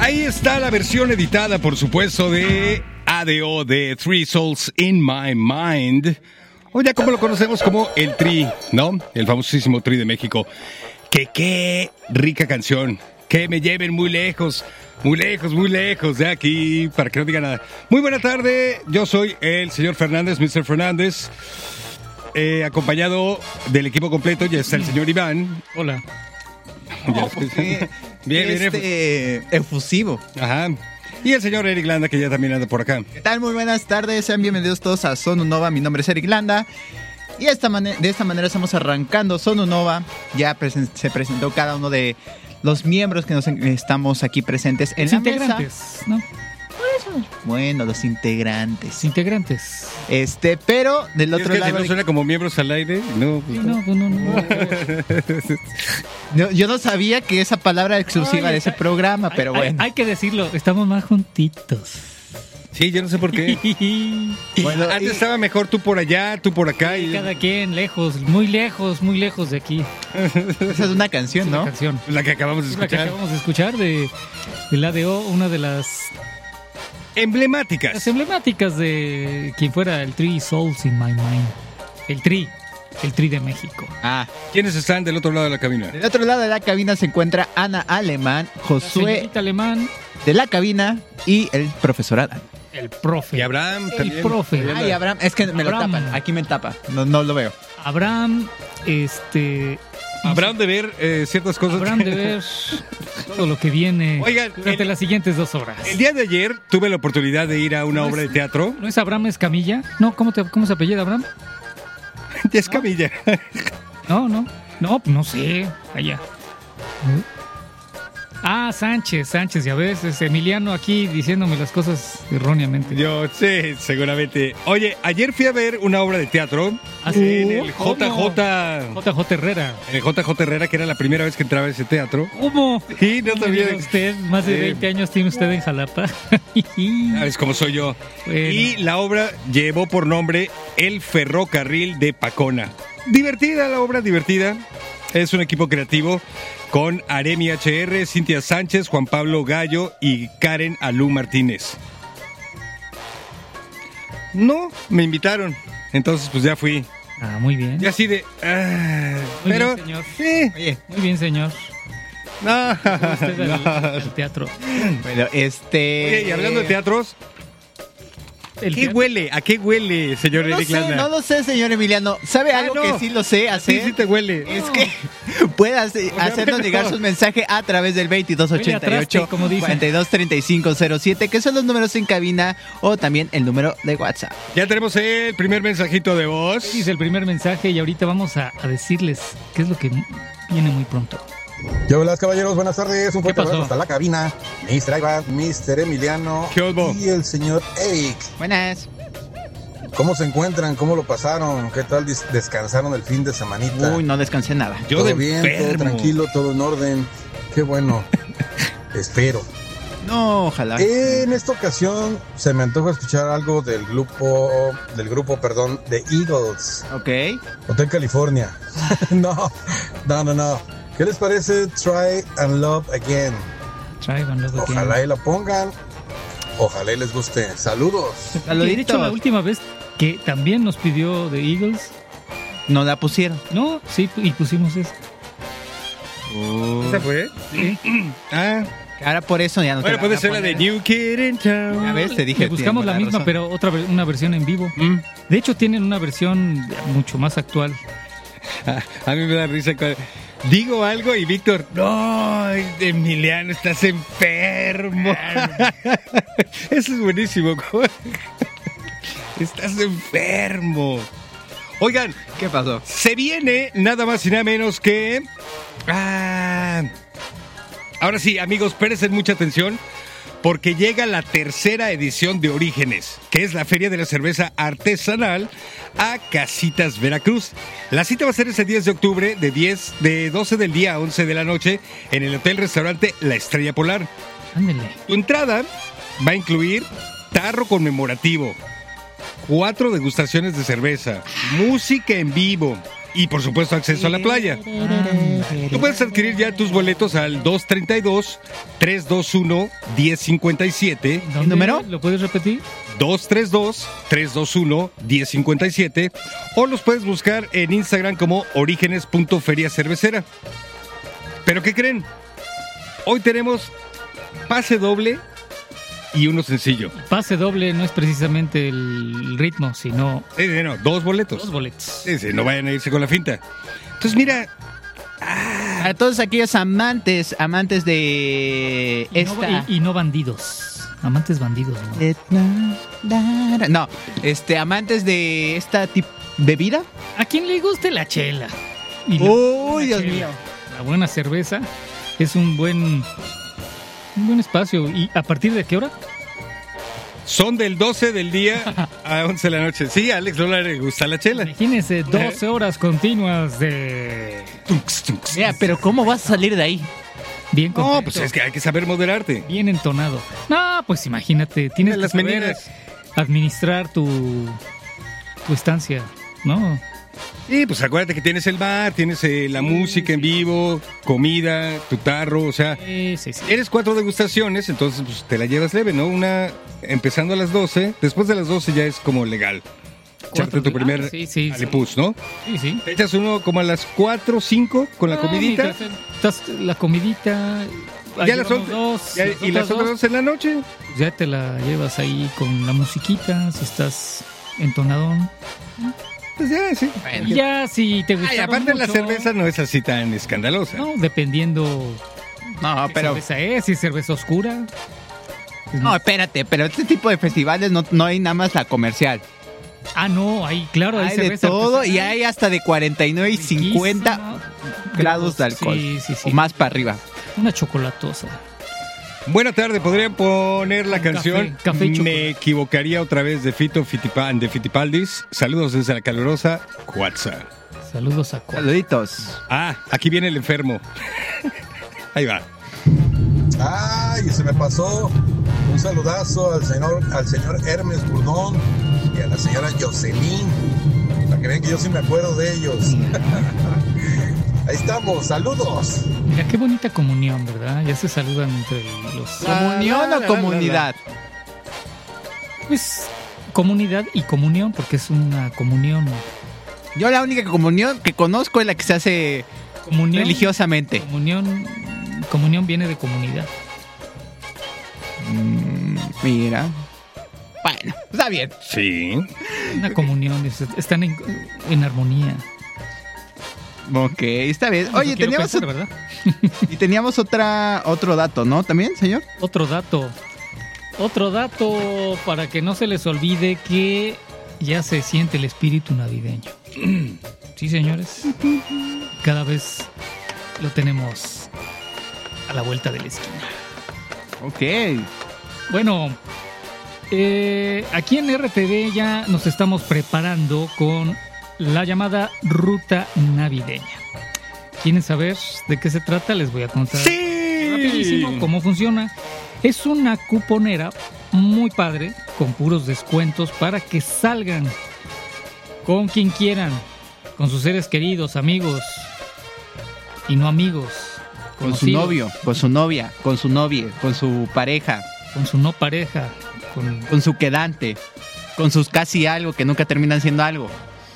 Ahí está la versión editada, por supuesto, de ADO, de Three Souls in My Mind. O ya como lo conocemos como el Tri, ¿no? El famosísimo Tri de México. Que qué rica canción. Que me lleven muy lejos de aquí, para que no digan nada. Muy buena tarde, yo soy el señor Fernández, Mr. Fernández. Acompañado del equipo completo, ya está el señor Iván. Hola. Bien, efusivo. Ajá. Y el señor Eric Landa, que ya también anda por acá. ¿Qué tal? Muy buenas tardes, sean bienvenidos todos a Sonu Nova. Mi nombre es Eric Landa. Y de esta manera estamos arrancando Sonu Nova. Ya se presentó cada uno de los miembros que estamos aquí presentes en la mesa. Integrantes, ¿no? Bueno, los integrantes. Integrantes. Pero del otro que lado. ¿No suena como miembros al aire? No, pues no. Yo no sabía que esa palabra era exclusiva de ese programa, pero bueno. Hay que decirlo, estamos más juntitos. Sí, yo no sé por qué. Bueno, antes estaba mejor tú por allá, tú por acá. Y cada quien lejos, muy lejos de aquí. Esa es una canción, ¿no? Una canción. La que acabamos de escuchar. La que acabamos de escuchar del ADO, una de las emblemáticas. Las emblemáticas de quien fuera el Three Souls in My Mind. El Tri de México. ¿Quiénes están del otro lado de la cabina? Del otro lado de la cabina se encuentra Ana Alemán, Josué Alemán de la cabina y el profesor Adán. El profe. Y Abraham también. El profe. Y Abraham, es que me lo tapan, aquí me tapa, no lo veo. Abraham, Habrán de ver ciertas cosas. Habrán de ver todo lo que viene. Oigan, durante las siguientes 2 horas. El día de ayer tuve la oportunidad de ir a una obra de teatro. ¿No es Abraham Escamilla? No, ¿cómo se apellida Abraham? Escamilla. No sé. Allá. Sánchez, ya ves, es Emiliano aquí diciéndome las cosas erróneamente. Yo sé, seguramente. Oye, ayer fui a ver una obra de teatro en el JJ Herrera. En el JJ Herrera, que era la primera vez que entraba a ese teatro. ¿Cómo? Sí, no sabía. Usted, más de 20 años tiene usted en Jalapa. ¿Sabes cómo soy yo? Bueno. Y la obra llevó por nombre El Ferrocarril de Pacona. Divertida la obra, divertida. Es un equipo creativo con Aremi HR, Cintia Sánchez, Juan Pablo Gallo y Karen Alú Martínez. No, me invitaron. Entonces, pues ya fui. Muy bien. Y así de... muy pero... bien, señor. Sí. Oye, muy bien, señor. No. Al teatro. Bueno, Oye, y hablando de teatros... ¿A qué huele, señor Eric Landa? No lo sé, señor Emiliano. ¿Sabe algo que sí lo sé hacer? Sí te huele. Es que puedas hacernos llegar sus mensajes a través del 2288-423507, que son los números en cabina, o también el número de WhatsApp. Ya tenemos el primer mensajito de voz. Sí, es el primer mensaje y ahorita vamos a decirles qué es lo que viene muy pronto. Yo, hola caballeros, buenas tardes. Un fuerte pasó? abrazo hasta la cabina. Mr. Ivan, Mr. Emiliano y el señor Eric. Buenas. ¿Cómo se encuentran? ¿Cómo lo pasaron? ¿Qué tal descansaron el fin de semanita? Uy, no descansé nada. Yo todo de bien, enfermo. todo tranquilo, todo en orden. Qué bueno. Espero. No, ojalá. En esta ocasión se me antoja escuchar algo del grupo, The Eagles. Ok. Hotel California. No. ¿Qué les parece Try and Love Again? Ojalá y la pongan. Ojalá y les guste. Saludos. De hecho, la última vez que también nos pidió The Eagles, no la pusieron. No, sí, y pusimos esa. ¿Esa fue? Sí. Ahora por eso ya no. Bueno, puede ser la de New Kid in Town. Ya ves, te dije. Buscamos la misma, razón. Pero una versión en vivo. De hecho, tienen una versión mucho más actual. A mí me da risa cuando digo algo y Víctor, no, Emiliano, estás enfermo. Eso es buenísimo. Estás enfermo. Oigan, ¿qué pasó? Se viene nada más y nada menos que... Ahora sí, amigos, presten mucha atención, porque llega la tercera edición de Orígenes, que es la feria de la cerveza artesanal a Casitas Veracruz. La cita va a ser ese 10 de octubre de 12 del día a 11 de la noche en el hotel-restaurante La Estrella Polar. Ándale. Tu entrada va a incluir tarro conmemorativo, 4 degustaciones de cerveza, música en vivo, y por supuesto acceso a la playa. Tú puedes adquirir ya tus boletos al 232-321-1057. ¿Qué número? ¿Lo puedes repetir? 232-321-1057 o los puedes buscar en Instagram como orígenes.feriacervecera. ¿Pero qué creen? Hoy tenemos pase doble y uno sencillo. Pase doble no es precisamente el ritmo, sino... No, 2 boletos. 2 boletos. No vayan a irse con la finta. Entonces, mira... A todos aquellos amantes de y no bandidos. Amantes bandidos, ¿no? No, amantes de esta bebida. ¿A quién le guste la chela? Uy, Dios mío. La buena cerveza es un buen espacio. ¿Y a partir de qué hora? Son del 12 del día a 11 de la noche. Sí, a Alex Lola le gusta la chela. Imagínense 12 horas continuas de... Mira, pero ¿cómo vas a salir de ahí? Bien completo. No, pues es que hay que saber moderarte. Bien entonado. No, pues imagínate, tienes que saber administrar tu estancia, ¿no? Sí, pues acuérdate que tienes el bar, tienes la música en vivo, comida, tu tarro, o sea, sí. Eres 4 degustaciones, entonces pues, te la llevas leve, ¿no? Una empezando a las 12, después de las 12 ya es como legal. Echarte tu primer alipuz, ¿no? Sí. Te echas uno como a las 4 o 5 con la comidita. La comidita... Ya las otras y las otras 2 en la noche. Ya te la llevas ahí con la musiquita, si estás entonadón. Pues ya, sí. Bueno. Ya, si te gusta. Aparte mucho, la cerveza no es así tan escandalosa. No, dependiendo. No, pero. ¿Qué cerveza es? Si es cerveza oscura. No, espérate, pero este tipo de festivales no hay nada más la comercial. Ah, no, hay cerveza de todo artesanal. Y hay hasta de 49 y 50 grados de alcohol. Sí. O más para arriba. Una chocolatosa. Buena tarde, ¿podrían poner la canción? Café Me equivocaría otra vez de de Fitipaldis. Saludos desde la calurosa Cuatza. Saludos a Cuatza. Saluditos. Aquí viene el enfermo. Ahí va. Ay, se me pasó. Un saludazo al señor Hermes Burdón y a la señora Jocelyn. Para que vean que yo sí me acuerdo de ellos. Ahí estamos, saludos. Mira, qué bonita comunión, ¿verdad? Ya se saludan entre los... ¿Comunión o comunidad? Pues comunidad y comunión, porque es una comunión. Yo la única comunión que conozco es la que se hace religiosamente. Comunión viene de comunidad. Mira. Bueno, está bien. Sí. Una comunión, están en armonía. Ok, está bien. Oye, teníamos ¿verdad? Y teníamos otro dato, ¿no? ¿También, señor? Otro dato para que no se les olvide que ya se siente el espíritu navideño. Sí, señores. Cada vez lo tenemos a la vuelta de la esquina. Ok. Bueno, aquí en RTV ya nos estamos preparando con la llamada ruta navideña. ¿Quieren saber de qué se trata? Les voy a contar rapidísimo cómo funciona. Es una cuponera muy padre, con puros descuentos para que salgan con quien quieran, con sus seres queridos, amigos y no amigos. Con su novio, con su novia, con su novia, con su pareja. Con su no pareja. Con su quedante. Con sus casi algo que nunca terminan siendo algo.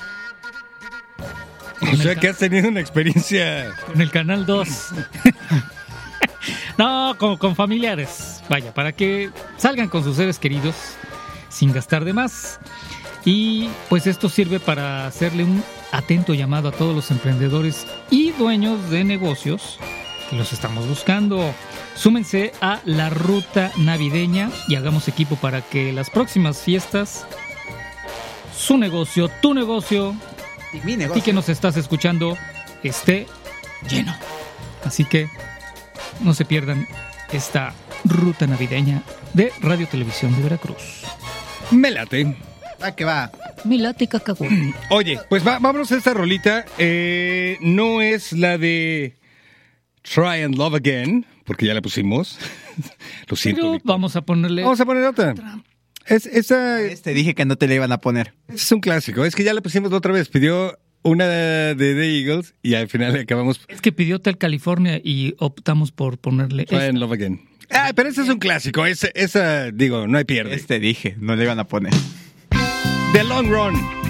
O sea que has tenido una experiencia... Con el Canal 2. No, con familiares. Vaya, para que salgan con sus seres queridos sin gastar de más. Y pues esto sirve para hacerle un atento llamado a todos los emprendedores y dueños de negocios que los estamos buscando. Súmense a la ruta navideña y hagamos equipo para que las próximas fiestas, su negocio, tu negocio... Y mi negocio. Y que nos estás escuchando esté lleno. Así que no se pierdan esta ruta navideña de Radio Televisión de Veracruz. Me late. Va que va. Me late cacahuate. Oye, pues vámonos a esta rolita. No es la de Try and Love Again, porque ya la pusimos. Lo siento. Pero vamos a poner otra. Esa Dije que no te la iban a poner. Es un clásico. Es que ya la pusimos la otra vez. Pidió una de The Eagles y al final acabamos... Es que pidió Hotel California y optamos por ponerle... Try and Love Again. Pero ese es un clásico. Esa, digo, no hay pierde. Dije, no le iban a poner. The Long Run.